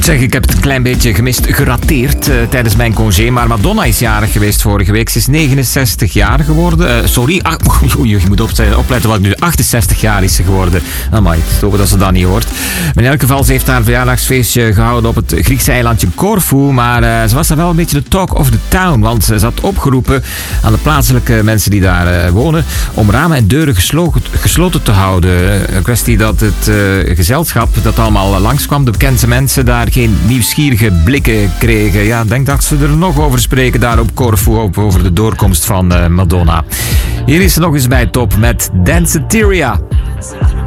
moet zeggen, ik heb het een klein beetje gemist, gerateerd tijdens mijn congé. Maar Madonna is jarig geweest vorige week. Ze is 69 jaar geworden. Je moet opletten wat ik nu... 68 jaar is ze geworden. Amai, ik hoop dat ze dat niet hoort. Maar in elk geval, ze heeft haar verjaardagsfeestje gehouden op het Griekse eilandje Corfu. Maar ze was daar wel een beetje de talk of the town. Want ze had opgeroepen aan de plaatselijke mensen die daar wonen om ramen en deuren gesloten te houden. Een kwestie dat het gezelschap dat allemaal langskwam, de bekende mensen, daar geen nieuwsgierige blikken kregen. Ja, ik denk dat ze er nog over spreken daar op Corfu, over de doorkomst van Madonna. Hier is ze nog eens bij top met Danceteria.